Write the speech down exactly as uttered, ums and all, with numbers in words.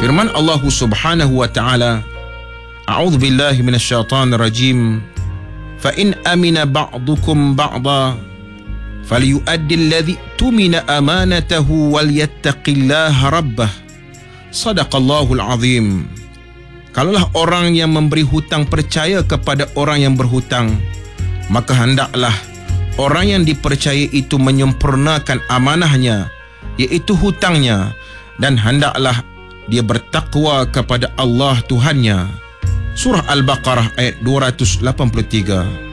Firman Allah Subhanahu wa taala, A'udzu billahi minasyaitonir rajim. Fa in amina ba'dukum ba'dha falyu'addi alladhi tumina amanatahu walyattaqillaha rabbah. Sadaqallahul azim. Kalaulah orang yang memberi hutang percaya kepada orang yang berhutang, maka hendaklah orang yang dipercaya itu menyempurnakan amanahnya, iaitu hutangnya, dan hendaklah dia bertakwa kepada Allah Tuhannya. Surah Al-Baqarah ayat dua ratus lapan puluh tiga.